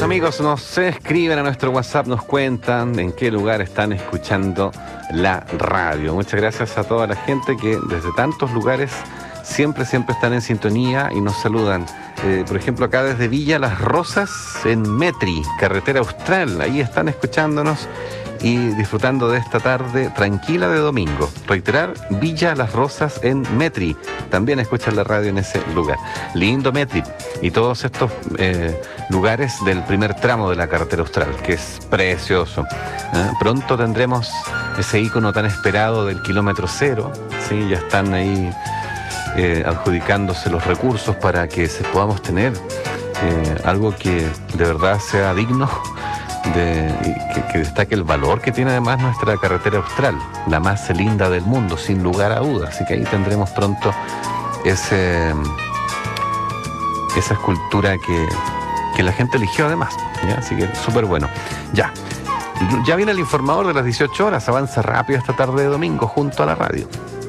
amigos nos escriben a nuestro WhatsApp, nos cuentan en qué lugar están escuchando la radio. Muchas gracias a toda la gente que desde tantos lugares siempre están en sintonía y nos saludan. Por ejemplo, acá desde Villa Las Rosas, en Metri, carretera austral, ahí están escuchándonos y disfrutando de esta tarde tranquila de domingo. Reiterar, Villa Las Rosas en Metri, también escuchan la radio en ese lugar. Lindo Metri y todos estos lugares del primer tramo de la carretera austral, que es precioso. Pronto tendremos ese ícono tan esperado del kilómetro cero, ¿sí? Ya están ahí adjudicándose los recursos para que podamos tener algo que de verdad sea digno que destaque el valor que tiene además nuestra carretera austral, la más linda del mundo, sin lugar a dudas. Así que ahí tendremos pronto esa escultura que la gente eligió además, ¿ya? Así que súper bueno. Ya viene el informador de las 18 horas, avanza rápido esta tarde de domingo junto a la radio.